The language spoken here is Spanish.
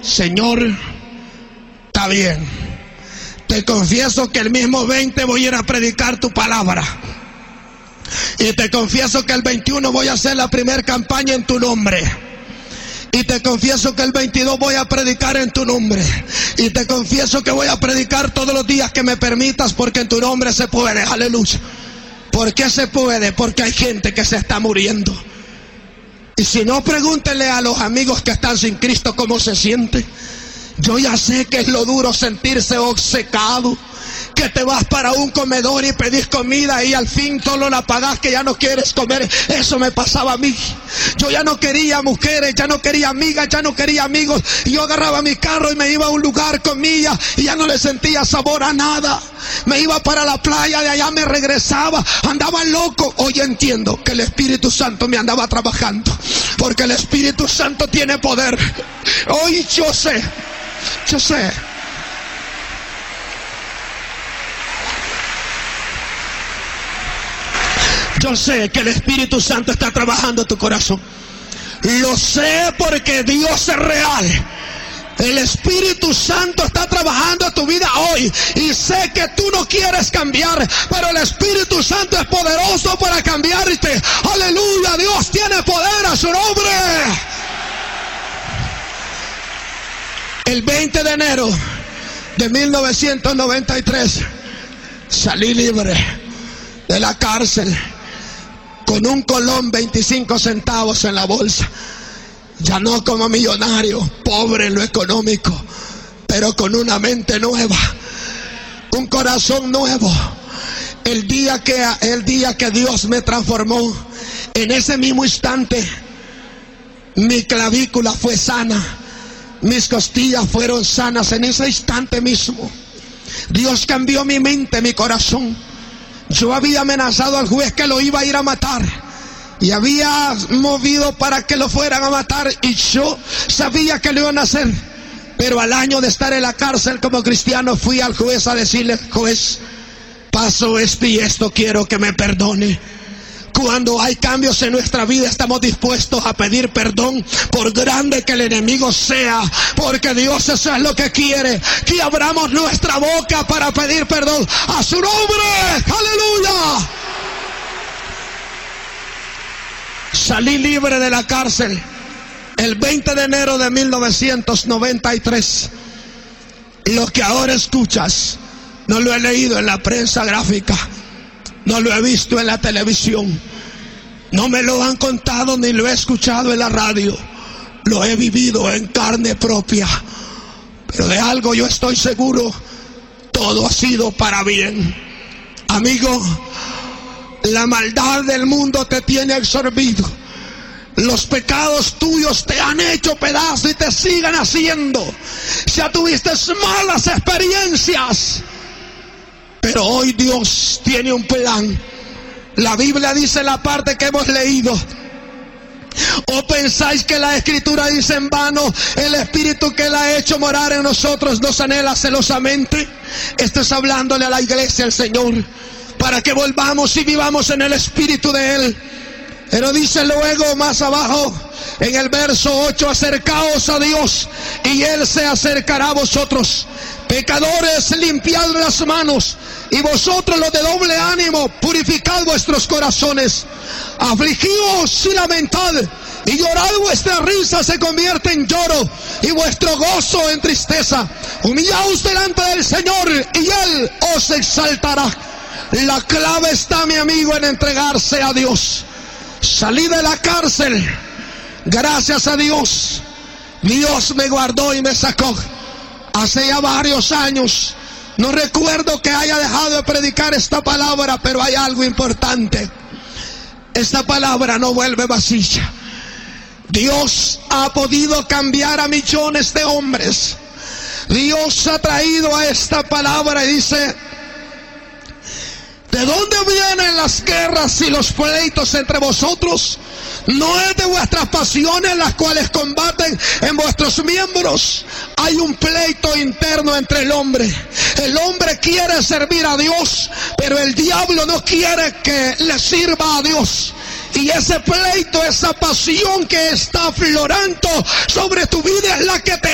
Señor, está bien, te confieso que el mismo 20 voy a ir a predicar tu palabra, y te confieso que el 21 voy a hacer la primera campaña en tu nombre, y te confieso que el 22 voy a predicar en tu nombre, y te confieso que voy a predicar todos los días que me permitas, porque en tu nombre se puede. Aleluya. ¿Por qué se puede? Porque hay gente que se está muriendo. Y si no, pregúntenle a los amigos que están sin Cristo cómo se siente. Yo ya sé que es lo duro sentirse obcecado, que te vas para un comedor y pedís comida y al fin solo la pagás, que ya no quieres comer. Eso me pasaba a mí. Yo ya no quería mujeres, ya no quería amigas, ya no quería amigos, y yo agarraba mi carro y me iba a un lugar con millas y ya no le sentía sabor a nada. Me iba para la playa, de allá me regresaba, andaba loco. Hoy entiendo que el Espíritu Santo me andaba trabajando, porque el Espíritu Santo tiene poder. Hoy yo sé que el Espíritu Santo está trabajando tu corazón. Lo sé porque Dios es real. El Espíritu Santo está trabajando tu vida hoy, y sé que tú no quieres cambiar, pero el Espíritu Santo es poderoso para cambiarte. Aleluya, Dios tiene poder a su nombre. El 20 de enero de 1993 salí libre de la cárcel con un colón 25 centavos en la bolsa. Ya no como millonario, pobre en lo económico, pero con una mente nueva, un corazón nuevo. El día que Dios me transformó, en ese mismo instante mi clavícula fue sana, mis costillas fueron sanas. En ese instante mismo Dios cambió mi mente, mi corazón. Yo había amenazado al juez que lo iba a ir a matar, y había movido para que lo fueran a matar, y yo sabía que lo iban a hacer. Pero al año de estar en la cárcel como cristiano, fui al juez a decirle: juez, pasó esto y esto, quiero que me perdone. Cuando hay cambios en nuestra vida, estamos dispuestos a pedir perdón, por grande que el enemigo sea, porque Dios eso es lo que quiere, que abramos nuestra boca para pedir perdón a su nombre. ¡Aleluya! Salí libre de la cárcel el 20 de enero de 1993. Lo que ahora escuchas no lo he leído en la prensa gráfica, no lo he visto en la televisión, no me lo han contado ni lo he escuchado en la radio. Lo he vivido en carne propia. Pero de algo yo estoy seguro: todo ha sido para bien. Amigo, la maldad del mundo te tiene absorbido. Los pecados tuyos te han hecho pedazos y te siguen haciendo. Ya tuviste malas experiencias, pero hoy Dios tiene un plan. La Biblia dice en la parte que hemos leído: ¿o pensáis que la Escritura dice en vano, el Espíritu que la ha hecho morar en nosotros nos anhela celosamente? Esto es hablándole a la iglesia el Señor, para que volvamos y vivamos en el Espíritu de Él. Pero dice luego más abajo en el verso 8: acercaos a Dios y Él se acercará a vosotros. Pecadores, limpiad las manos, y vosotros los de doble ánimo, purificad vuestros corazones. Afligíos y lamentad, y llorad, vuestra risa se convierte en lloro, y vuestro gozo en tristeza. Humillaos delante del Señor, y Él os exaltará. La clave está, mi amigo, en entregarse a Dios. Salí de la cárcel, gracias a Dios. Dios me guardó y me sacó. Hace ya varios años, no recuerdo que haya dejado de predicar esta palabra, pero hay algo importante: esta palabra no vuelve vacía. Dios ha podido cambiar a millones de hombres. Dios ha traído a esta palabra y dice: ¿de dónde vienen las guerras y los pleitos entre vosotros? No es de vuestras pasiones las cuales combaten en vuestros miembros. Hay un pleito interno entre el hombre. El hombre quiere servir a Dios, pero el diablo no quiere que le sirva a Dios. Y ese pleito, esa pasión que está aflorando sobre tu vida es la que te